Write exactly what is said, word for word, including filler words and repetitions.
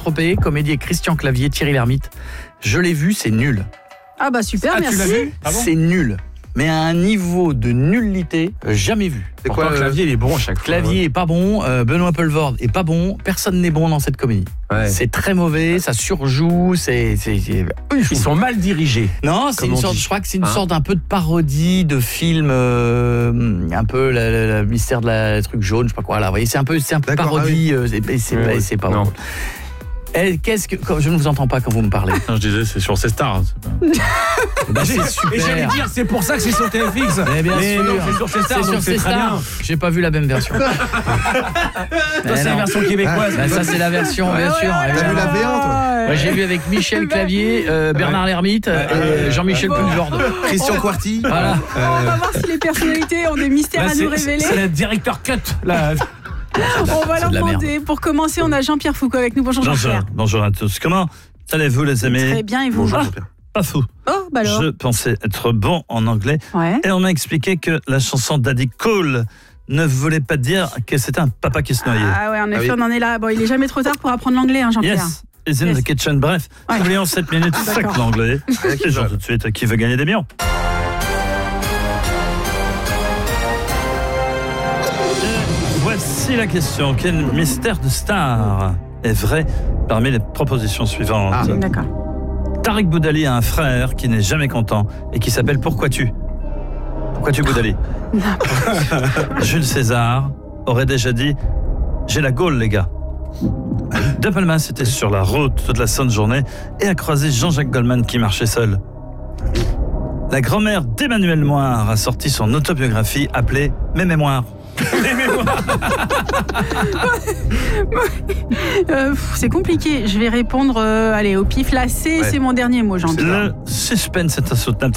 Saint-Tropez, comédie avec Christian Clavier, Thierry Lhermitte. Je l'ai vu, c'est nul. Ah bah super, Ah, merci. tu l'as vu ? Ah bon ? C'est nul. Mais à un niveau de nullité, euh, jamais vu. C'est quoi, le Clavier, il est bon à chaque fois. Clavier est pas bon, euh, Benoît Poelvoorde est pas bon, personne n'est bon dans cette comédie. Ouais. C'est très mauvais, ça surjoue, c'est... c'est, c'est... Ils sont mal dirigés. Non, c'est Comme une on sorte, dit. je crois que c'est une Hein sorte un peu de parodie de film, euh, un peu le mystère de la le truc jaune, je sais pas quoi là. Vous voyez, c'est un peu, c'est un peu D'accord, parodie, euh, et, et c'est, Ouais, pas- et ouais. c'est pas Non. bon. Et qu'est-ce que quand- je ne vous entends pas quand vous me parlez. Non, je disais, c'est sur ces stars. Bah, c'est super. Et j'allais dire, c'est pour ça que c'est sur T F X. Mais bien sûr. non, c'est sur ces stars, C'est donc sur c'est ces très stars. bien. J'ai pas vu la même version. Toi, c'est la non. version québécoise. Bah, ça c'est la version, bien sûr. T'as vu la V un, toi ? Ouais, j'ai vu avec Michel Clavier, euh, Bernard Lhermitte et Jean-Michel Poelvoorde. Christian Quarty. Voilà. On va voir si les personnalités ont des mystères Là, à nous c'est, révéler. c'est la directeur cut. Là. On va c'est leur de la merde. demander. Pour commencer, on a Jean-Pierre Foucault avec nous. Bonjour Bonjour, Jean-Pierre. bonjour à tous. Comment allez-vous, les amis? Très bien, et vous? Bonjour, Ah, Jean-Pierre. Pas fou. Oh, bah alors. Je pensais être bon en anglais Ouais. et on m'a expliqué que la chanson Daddy Cool ne voulait pas dire que c'était un papa qui se noyait. Ah ouais, en effet, Ah oui. on en est là. Bon, il est jamais trop tard pour apprendre l'anglais, hein, Jean-Pierre. Yes, is in Yes. the kitchen. Bref, Ouais. oublions sept minutes, Ah, sac d'accord. l'anglais. Et genre tout de suite, qui veut gagner des millions? Voici la question. Quel mystère de star est vrai parmi les propositions suivantes? Ah. D'accord. Tariq Boudali a un frère qui n'est jamais content et qui s'appelle Pourquoi tu? Pourquoi tu Boudali? Jules César aurait déjà dit j'ai la gaule les gars. De Palmas était sur la route toute la sainte journée et a croisé Jean-Jacques Goldman qui marchait seul. La grand-mère d'Emmanuel Moire a sorti son autobiographie appelée Mes mémoires. Euh, pff, c'est compliqué. Je vais répondre euh, allez, au pif. La C, Ouais. c'est mon dernier mot, Jean-Pierre. Le suspense est insoutenable.